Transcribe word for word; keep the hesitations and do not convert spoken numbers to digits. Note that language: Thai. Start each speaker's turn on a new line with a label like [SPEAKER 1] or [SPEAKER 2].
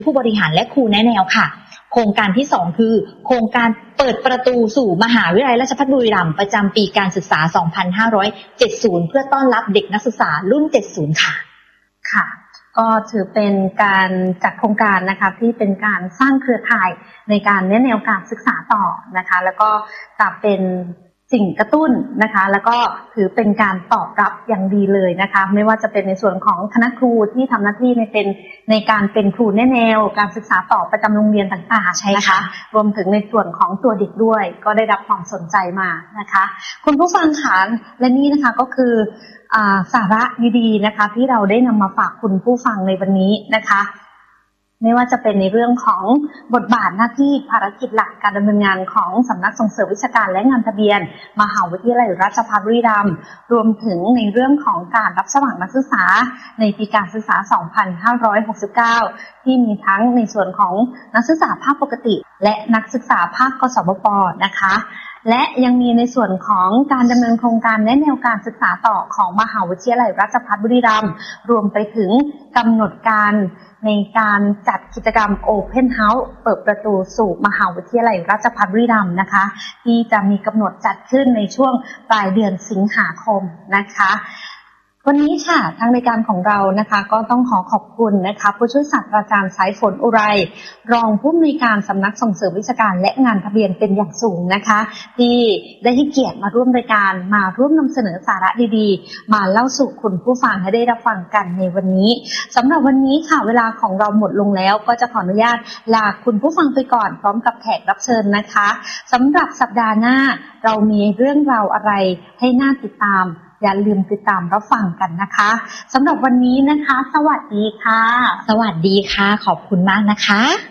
[SPEAKER 1] ผู้บริหารและครูแนะแนวค่ะโครงการที่สองคือโครงการเปิดประตูสู่มหาวิทยาลัยราชภัฏบุรีรัมย์ประจำปีการศึกษาสองพันห้าร้อยเจ็ดสิบเพื่อต้อนรับเด็กนักศึกษารุ่นเจ็ดสิบค่ะ
[SPEAKER 2] ค่ะก็ถือเป็นการจัดโครงการนะคะที่เป็นการสร้างเครือข่ายในการแนะแนวการศึกษาต่อนะคะแล้วก็จะเป็นสิ่งกระตุ้นนะคะแล้วก็ถือเป็นการตอบรับอย่างดีเลยนะคะไม่ว่าจะเป็นในส่วนของคณะครูที่ทำหน้าที่ในเป็นในการเป็นครูแนะแนวการศึกษาต่อประจำโรงเรียนต่างๆนะคะรวมถึงในส่วนของตัวเด็กด้วยก็ได้รับความสนใจมานะคะคุณผู้ฟังคะและนี่นะคะก็คือสาระดีๆนะคะที่เราได้นำมาฝากคุณผู้ฟังในวันนี้นะคะไม่ว่าจะเป็นในเรื่องของบทบาทหน้าที่ภารกิจหลักการดำเนินงานของสำนักส่งเสริมวิชาการและงานทะเบียนมหาวิทยาลัยราชภัฏบุรีรัมย์รวมถึงในเรื่องของการรับสมัครนักศึกษาในปีการศึกษาสองพันห้าร้อยหกสิบเก้าที่มีทั้งในส่วนของนักศึกษาภาคปกติและนักศึกษาภาคกสบป.นะคะและยังมีในส่วนของการดำเนินโครงการแนะแนวการศึกษาต่อของมหาวิทยาลัยราชภัฏบุรีรัมย์รวมไปถึงกำหนดการในการจัดกิจกรรม Open House เปิดประตูสู่มหาวิทยาลัยราชภัฏบุรีรัมย์นะคะที่จะมีกำหนดจัดขึ้นในช่วงปลายเดือนสิงหาคมนะคะวันนี้ค่ะทางรายการของเรานะคะก็ต้องขอขอบคุณนะคะผู้ช่วยศาสตราจารย์สายฝนอุไรรองผู้อำนวยการสำนักส่งเสริมวิชาการและงานทะเบียนเป็นอย่างสูงนะคะที่ได้ให้เกียรติมาร่วมรายการมาร่วมนำเสนอสาระดีๆมาเล่าสู่คุณผู้ฟังให้ได้รับฟังกันในวันนี้สำหรับวันนี้ค่ะเวลาของเราหมดลงแล้วก็จะขออนุญาตลาคุณผู้ฟังไปก่อนพร้อมกับแขกรับเชิญนะคะสำหรับสัปดาห์หน้าเรามีเรื่องราวอะไรให้น่าติดตามอย่าลืมติดตามรับฟังกันนะคะสำหรับวันนี้นะคะสวัสดีค่ะ
[SPEAKER 1] สวัสดีค่ะขอบคุณมากนะคะ